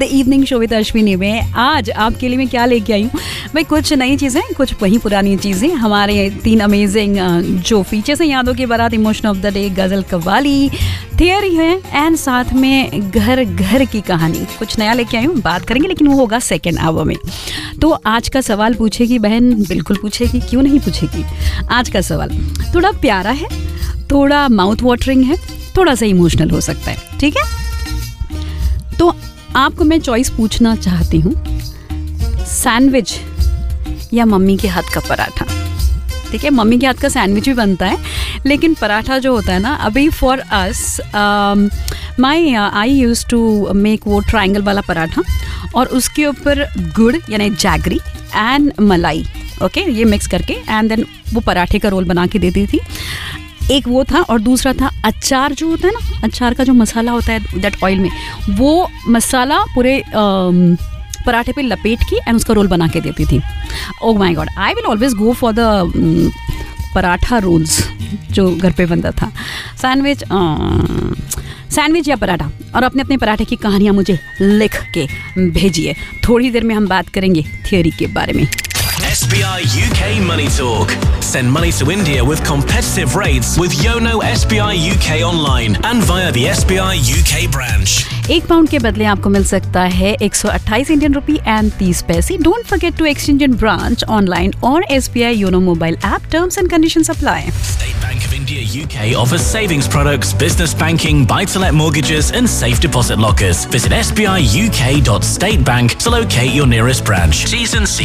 The evening show with Ashwini में आज आपके लिए मैं क्या लेके आई हूँ भाई, कुछ नई चीज़ें, कुछ वही पुरानी चीज़ें। हमारे 3 अमेजिंग जो फीचर्स हैं, यादों की बारात, emotion of the day, ghazal qawwali, theory है एंड साथ में घर घर की कहानी, कुछ नया लेके आई हूँ, बात करेंगे लेकिन वो होगा सेकेंड आवर में। तो आज का सवाल पूछेगी बहन, बिल्कुल पूछेगी, क्यों नहीं पूछेगी। आज का सवाल थोड़ा प्यारा है, थोड़ा माउथ वाटरिंग है, थोड़ा सा इमोशनल हो सकता है, ठीक है। तो आपको मैं चॉइस पूछना चाहती हूँ, सैंडविच या मम्मी के हाथ का पराठा। ठीक है, मम्मी के हाथ का सैंडविच भी बनता है, लेकिन पराठा जो होता है ना, अभी for us I use to make वो ट्रायंगल वाला पराठा और उसके ऊपर गुड़ यानी जैगरी एंड मलाई, ओके, ये मिक्स करके एंड देन वो पराठे का रोल बना के देती थी। एक वो था और दूसरा था अचार जो होता है ना, अचार का जो मसाला होता है दैट ऑयल में, वो मसाला पूरे पराठे पे लपेट के एंड उसका रोल बना के देती थी। Oh my God, I will always go for the paratha roles जो घर पे बनता था। सैंडविच या पराठा, और अपने अपने पराठे की कहानियाँ मुझे लिख के भेजिए। थोड़ी देर में हम बात करेंगे थियोरी के बारे में। SBI UK Money Talk. Send money to India with competitive rates with Yono SBI UK online and via the SBI UK branch. 1 pound के बदले आपको मिल सकता है 128 इंडियन रुपी एंड 30 पैसे। Don't forget to exchange in branch, online और SBI YONO mobile app. Terms and conditions apply. State Bank of India UK offers savings products, business banking, buy-to-let mortgages and safe deposit lockers. Visit sbiuk.statebank to locate your nearest branch. T's and C's